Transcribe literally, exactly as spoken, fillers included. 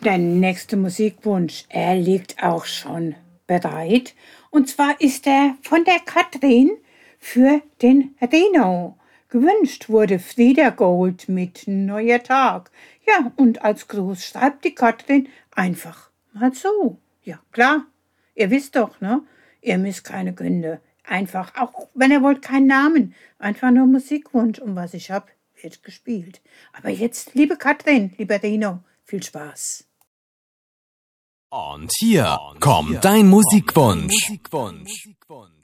Der nächste Musikwunsch, er liegt auch schon bereit. Und zwar ist er von der Katrin für den Reno. Gewünscht wurde Frieda Gold mit Neuer Tag. Ja, und als Gruß schreibt die Katrin einfach mal so. Ja, klar, ihr wisst doch, ne? Ihr müsst keine Gründe. Einfach, auch wenn ihr wollt, keinen Namen. Einfach nur Musikwunsch. Und was ich hab, wird gespielt. Aber jetzt, liebe Katrin, lieber Reno, viel Spaß. Und hier kommt dein Musikwunsch.